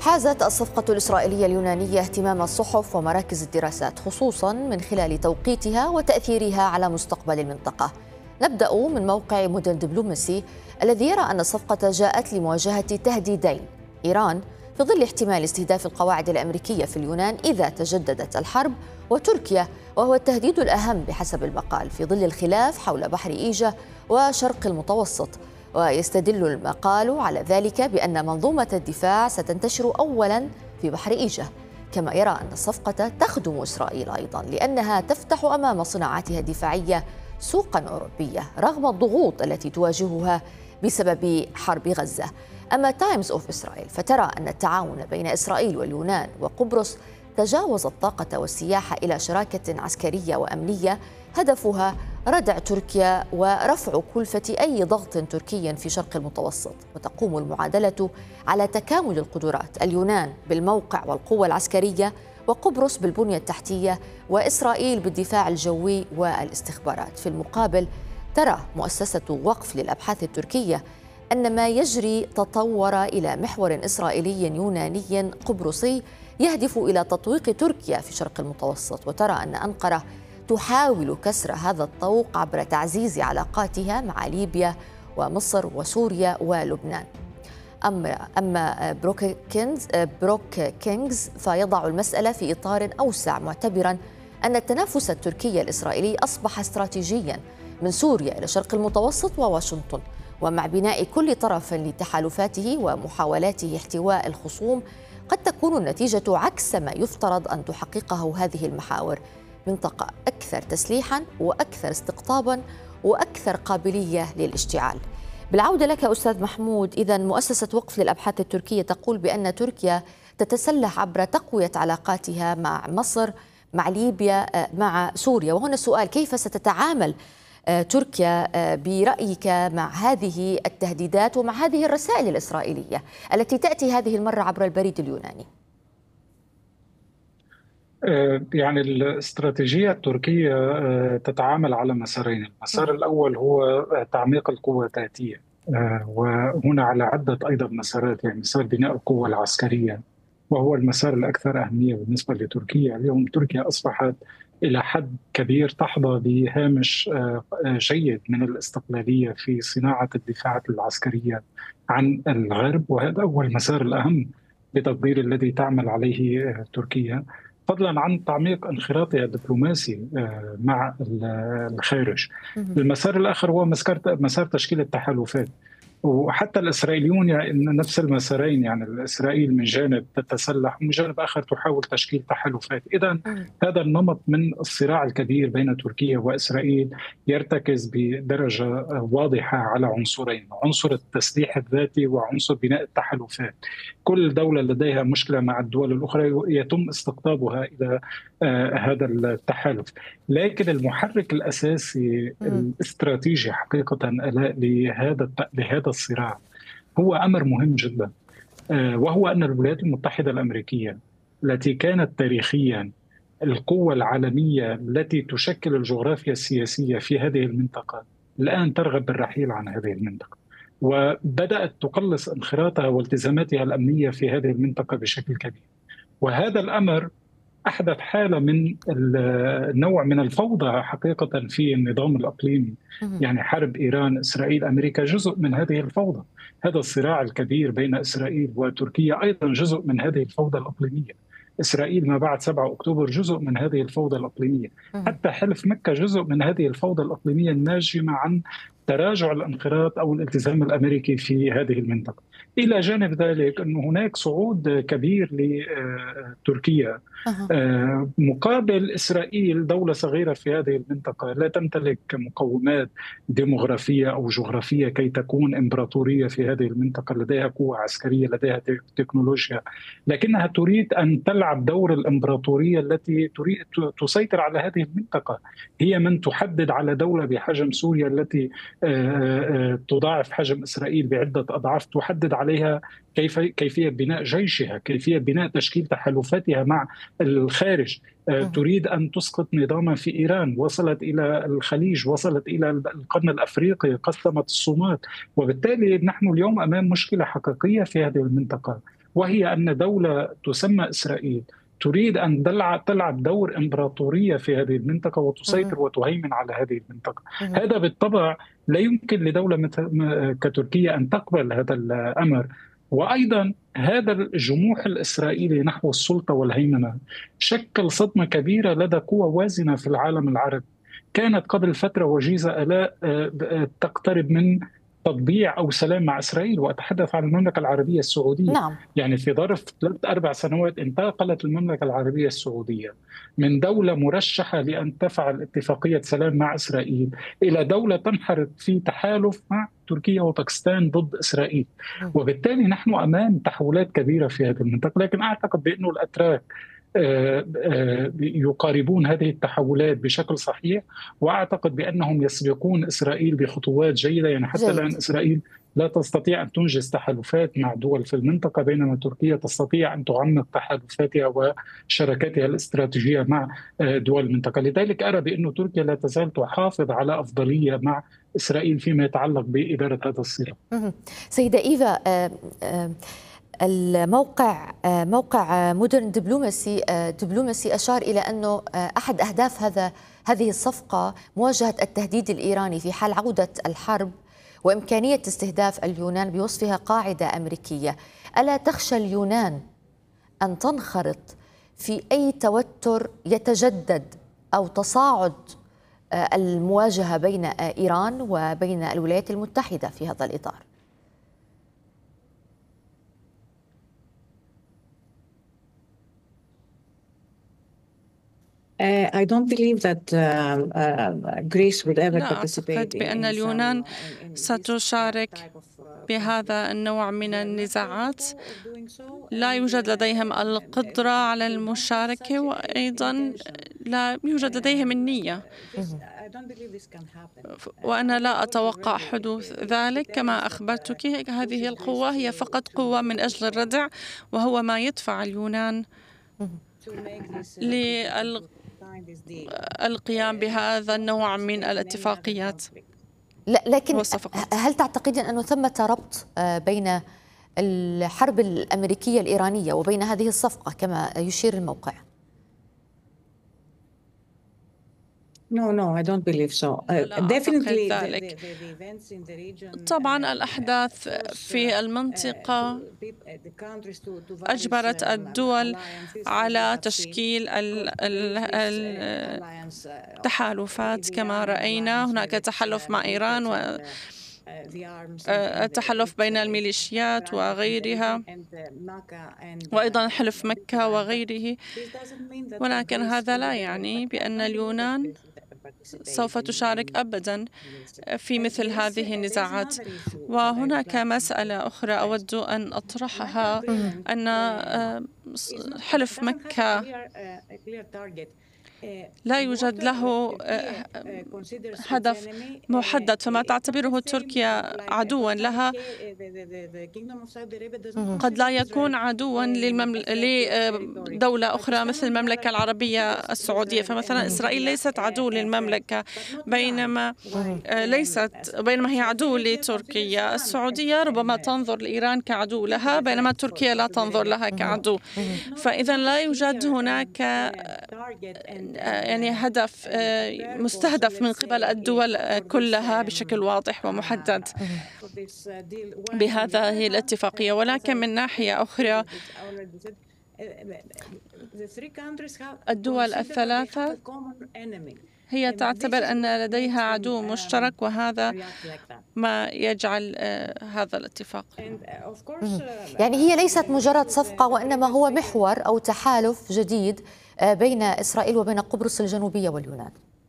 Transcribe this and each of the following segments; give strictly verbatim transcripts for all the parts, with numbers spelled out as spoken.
حازت الصفقة الإسرائيلية اليونانية اهتمام الصحف ومراكز الدراسات، خصوصاً من خلال توقيتها وتأثيرها على مستقبل المنطقة. نبدأ من موقع مودرن دبلوماسي الذي يرى أن الصفقة جاءت لمواجهة تهديدين: إيران في ظل احتمال استهداف القواعد الأمريكية في اليونان إذا تجددت الحرب، وتركيا وهو التهديد الأهم بحسب المقال في ظل الخلاف حول بحر إيجا وشرق المتوسط. ويستدل المقال على ذلك بأن منظومة الدفاع ستنتشر أولاً في بحر إيجا. كما يرى أن الصفقة تخدم إسرائيل أيضاً لأنها تفتح أمام صناعاتها الدفاعية سوقاً أوروبية رغم الضغوط التي تواجهها بسبب حرب غزة. أما تايمز أوف إسرائيل فترى أن التعاون بين إسرائيل واليونان وقبرص تجاوز الطاقة والسياحة إلى شراكة عسكرية وأمنية هدفها ردع تركيا ورفع كلفة أي ضغط تركي في شرق المتوسط. وتقوم المعادلة على تكامل القدرات: اليونان بالموقع والقوة العسكرية، وقبرص بالبنية التحتية، وإسرائيل بالدفاع الجوي والاستخبارات. في المقابل ترى مؤسسة وقف للأبحاث التركية أن ما يجري تطور إلى محور إسرائيلي يوناني قبرصي يهدف إلى تطويق تركيا في شرق المتوسط. وترى أن أنقرة تحاول كسر هذا الطوق عبر تعزيز علاقاتها مع ليبيا ومصر وسوريا ولبنان. أما أما بروك كينز بروك كينغز فيضع المسألة في إطار أوسع، معتبرا أن التنافس التركي الإسرائيلي أصبح استراتيجيا من سوريا إلى شرق المتوسط وواشنطن، ومع بناء كل طرف لتحالفاته ومحاولاته احتواء الخصوم قد تكون النتيجة عكس ما يفترض أن تحققه هذه المحاور: منطقة أكثر تسليحاً وأكثر استقطاباً وأكثر قابلية للاشتعال. بالعودة لك أستاذ محمود، إذن مؤسسة وقف للأبحاث التركية تقول بأن تركيا تتسلح عبر تقوية علاقاتها مع مصر، مع ليبيا، مع سوريا. وهنا السؤال: كيف ستتعامل تركيا برأيك مع هذه التهديدات ومع هذه الرسائل الإسرائيلية التي تأتي هذه المرة عبر البريد اليوناني؟ يعني الاستراتيجية التركية تتعامل على مسارين. المسار الأول هو تعميق القوة الذاتية، وهنا على عدة أيضا مسارات، يعني مسار بناء القوة العسكرية وهو المسار الأكثر أهمية بالنسبة لتركيا. اليوم تركيا أصبحت إلى حد كبير تحظى بهامش جيد من الاستقلالية في صناعة الدفاعات العسكرية عن الغرب، وهذا هو المسار الأهم بتقدير الذي تعمل عليه تركيا، فضلا عن تعميق انخراطها الدبلوماسي مع الخارج. المسار الآخر هو مسار تشكيل التحالفات، وحتى الإسرائيليون يعني نفس المسارين، يعني إسرائيل من جانب تتسلح ومن جانب آخر تحاول تشكيل تحالفات. إذن هذا النمط من الصراع الكبير بين تركيا وإسرائيل يرتكز بدرجة واضحة على عنصرين: عنصر التسليح الذاتي وعنصر بناء التحالفات. كل دولة لديها مشكلة مع الدول الأخرى يتم استقطابها إلى هذا التحالف. لكن المحرك الأساسي الاستراتيجي حقيقة لهذا لهذا الصراع هو أمر مهم جدا، وهو أن الولايات المتحدة الأمريكية التي كانت تاريخيا القوة العالمية التي تشكل الجغرافيا السياسية في هذه المنطقة الآن ترغب بالرحيل عن هذه المنطقة، وبدأت تقلص انخراطها والتزاماتها الأمنية في هذه المنطقة بشكل كبير. وهذا الأمر أحدث حالة من النوع من الفوضى حقيقة في النظام الإقليمي. يعني حرب إيران إسرائيل أمريكا جزء من هذه الفوضى. هذا الصراع الكبير بين إسرائيل وتركيا أيضا جزء من هذه الفوضى الإقليمية. إسرائيل ما بعد سبعة أكتوبر جزء من هذه الفوضى الإقليمية. حتى حلف مكة جزء من هذه الفوضى الإقليمية الناجمة عن تراجع الانخراط أو الالتزام الأمريكي في هذه المنطقة. إلى جانب ذلك أن هناك صعود كبير لتركيا مقابل إسرائيل، دولة صغيرة في هذه المنطقة لا تمتلك مقومات ديموغرافية أو جغرافية كي تكون إمبراطورية في هذه المنطقة، لديها قوة عسكرية، لديها تكنولوجيا، لكنها تريد أن تلعب دور الإمبراطورية التي تريد تسيطر على هذه المنطقة. هي من تحدد على دولة بحجم سوريا التي تضاعف حجم إسرائيل بعدة أضعاف، تحدد عليها كيف كيفية بناء جيشها، كيفية بناء تشكيل تحالفاتها مع الخارج. تريد أن تسقط نظاما في إيران، وصلت إلى الخليج، وصلت إلى القرن الأفريقي، قسمت الصومال. وبالتالي نحن اليوم أمام مشكلة حقيقية في هذه المنطقة، وهي أن دولة تسمى إسرائيل تريد أن تلعب دور إمبراطورية في هذه المنطقة وتسيطر وتهيمن على هذه المنطقة. هذا بالطبع لا يمكن لدولة كتركيا أن تقبل هذا الأمر. وأيضا هذا الجموح الإسرائيلي نحو السلطة والهيمنة شكل صدمة كبيرة لدى قوى وازنة في العالم العربي، كانت قبل فترة وجيزة آلاء تقترب من تطبيع أو سلام مع إسرائيل، وأتحدث عن المملكة العربية السعودية. نعم. يعني في ظرف ثلاث أربع سنوات انتقلت المملكة العربية السعودية من دولة مرشحة لأن تفعل اتفاقية سلام مع إسرائيل إلى دولة تنحرف في تحالف مع تركيا وباكستان ضد إسرائيل. وبالتالي نحن أمام تحولات كبيرة في هذه المنطقة، لكن أعتقد بأن الأتراك يقاربون هذه التحولات بشكل صحيح، وأعتقد بأنهم يسبقون إسرائيل بخطوات جيدة. يعني حتى الآن إسرائيل لا تستطيع أن تنجز تحالفات مع دول في المنطقة، بينما تركيا تستطيع أن تعمق تحالفاتها وشراكاتها الاستراتيجية مع دول المنطقة. لذلك أرى بأن تركيا لا تزال تحافظ على أفضلية مع إسرائيل فيما يتعلق بإدارة هذا الصراع. سيدة إيفا، الموقع موقع مودرن دبلوماسي دبلوماسي أشار إلى أنه أحد أهداف هذا هذه الصفقة مواجهة التهديد الإيراني في حال عودة الحرب وإمكانية استهداف اليونان بوصفها قاعدة أمريكية. ألا تخشى اليونان أن تنخرط في أي توتر يتجدد أو تصاعد المواجهة بين إيران وبين الولايات المتحدة في هذا الإطار؟ I don't believe that uh, uh, Greece would ever لا participate أعتقد بأن اليونان in ستشارك بهذا النوع من النزاعات. لا يوجد لديهم القدرة على المشاركة، وأيضا لا يوجد لديهم النية، وأنا لا أتوقع حدوث ذلك. كما أخبرتك، هذه القوة هي فقط قوة من أجل الردع، وهو ما يدفع اليونان للقيام بهذا النوع من الاتفاقيات. لكن هل تعتقدين أنه ثمة ربط بين الحرب الأمريكية الإيرانية وبين هذه الصفقة كما يشير الموقع؟ No, no, I don't believe so. Uh, definitely ذلك. طبعا الأحداث في المنطقة أجبرت الدول على تشكيل التحالفات. كما رأينا هناك تحالف مع إيران والتحالف بين الميليشيات وغيرها، وأيضا حلف مكة وغيره. ولكن هذا لا يعني بأن اليونان سوف تشارك أبدا في مثل هذه النزاعات. وهناك مسألة أخرى أود أن أطرحها، أن حلف مكة لا يوجد له هدف محدد، فما تعتبره تركيا عدوا لها قد لا يكون عدوا لدولة أخرى مثل المملكة العربية السعودية. فمثلا إسرائيل ليست عدو للمملكة، بينما ليست بينما هي عدو لتركيا. السعودية ربما تنظر لإيران كعدو لها، بينما تركيا لا تنظر لها كعدو. فإذا لا يوجد هناك يعني هدف مستهدف من قبل الدول كلها بشكل واضح ومحدد بهذه الاتفاقية. ولكن من ناحية أخرى الدول الثلاثة هي تعتبر أن لديها عدو مشترك، وهذا ما يجعل هذا الاتفاق. يعني هي ليست مجرد صفقة، وإنما هو محور أو تحالف جديد بين إسرائيل وبين قبرص الجنوبية واليونان.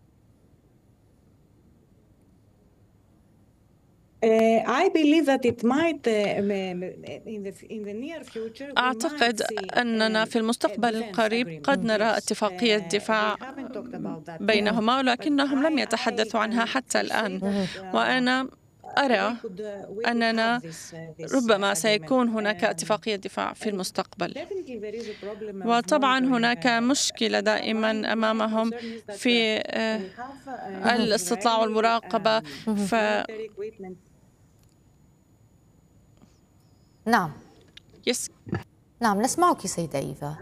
أعتقد أننا في المستقبل القريب قد نرى اتفاقية دفاع بينهما، ولكنهم لم يتحدثوا عنها حتى الآن. وأنا أرى أننا ربما سيكون هناك اتفاقية دفاع في المستقبل. وطبعا هناك مشكلة دائما أمامهم في الاستطلاع والمراقبة. ف نعم. يس نعم نسمعك سيدة إيفا.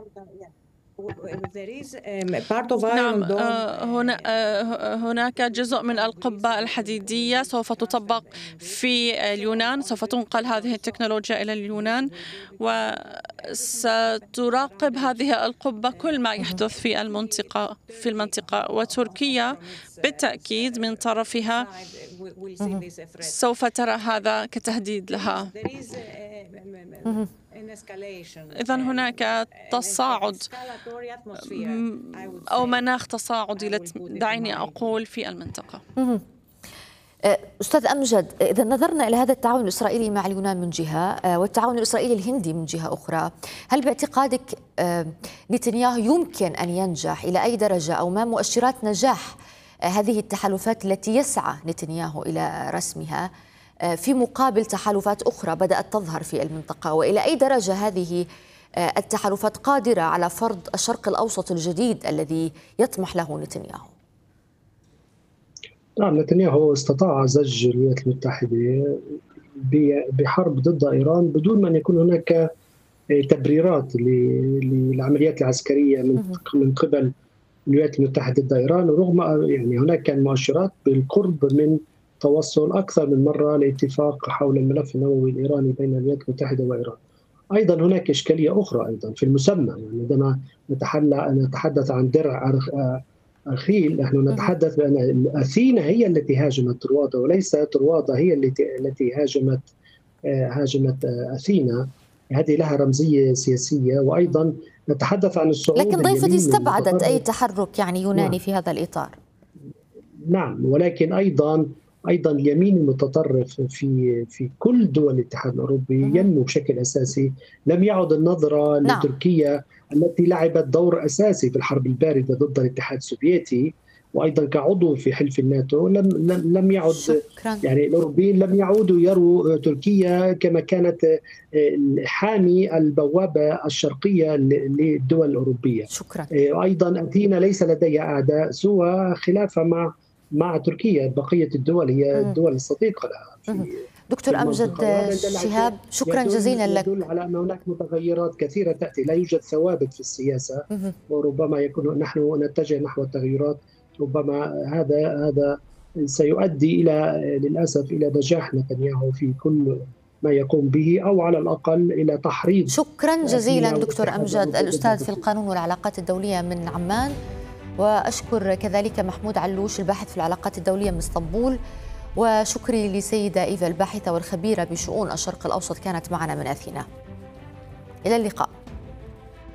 نعم هنا هناك جزء من القبة الحديدية سوف تطبق في اليونان، سوف تنقل هذه التكنولوجيا إلى اليونان، وستراقب هذه القبة كل ما يحدث في المنطقة في المنطقة وتركيا بالتأكيد من طرفها سوف ترى هذا كتهديد لها. إذن هناك تصاعد أو مناخ تصاعدي دعيني أقول في المنطقة. أستاذ أمجد، إذا نظرنا إلى هذا التعاون الإسرائيلي مع اليونان من جهة والتعاون الإسرائيلي الهندي من جهة أخرى، هل باعتقادك نتنياهو يمكن أن ينجح إلى أي درجة أو ما مؤشرات نجاح هذه التحالفات التي يسعى نتنياهو إلى رسمها في مقابل تحالفات أخرى بدأت تظهر في المنطقة، وإلى أي درجة هذه التحالفات قادرة على فرض الشرق الأوسط الجديد الذي يطمح له نتنياهو؟ نعم، نتنياهو استطاع زج الولايات المتحدة بحرب ضد إيران بدون أن يكون هناك تبريرات للعمليات العسكرية من قبل الولايات المتحدة ضد إيران، رغم يعني هناك كان مؤشرات بالقرب من توصل أكثر من مرة لاتفاق حول الملف النووي الإيراني بين الولايات المتحدة وإيران. أيضا هناك إشكالية أخرى أيضا في المسمى، يعني عندما نتحدث عن درع أخيل نحن نتحدث بأن أثينا هي التي هاجمت طروادة وليس طروادة هي التي التي هاجمت هاجمت أثينا. هذه لها رمزية سياسية. وأيضا نتحدث عن الصعود، لكن ضيفتي استبعدت أي تحرك يعني يوناني نعم. في هذا الإطار. نعم، ولكن أيضا أيضا اليمين المتطرف في في كل دول الاتحاد الأوروبي ينمو بشكل أساسي. لم يعد النظرة نعم. لتركيا التي لعبت دور أساسي في الحرب الباردة ضد الاتحاد السوفيتي وأيضا كعضو في حلف الناتو، لم لم لم يعد شكرا. يعني الأوروبيين لم يعودوا يروا تركيا كما كانت حامي البوابة الشرقية للدول الأوروبية. شكرا. أيضا أثينا ليس لديها أعداء سوى خلافها مع مع تركيا، بقية الدول هي الدول الصديقة لها. دكتور أمجد شهاب، شكرا جزيلا لك. يدل على أن هناك متغيرات كثيرة تأتي، لا يوجد ثوابت في السياسة، وربما يكون نحن نتجه نحو التغيرات. ربما هذا هذا سيؤدي إلى للأسف إلى نجاح نتنياهو في كل ما يقوم به، أو على الأقل إلى تحريض. شكرا جزيلا دكتور أمجد، الأستاذ في القانون والعلاقات الدولية من عمان، وأشكر كذلك محمود علوش الباحث في العلاقات الدولية من اسطنبول، وشكري لسيدة إيفا الباحثة والخبيرة بشؤون الشرق الأوسط كانت معنا من أثينا. إلى اللقاء.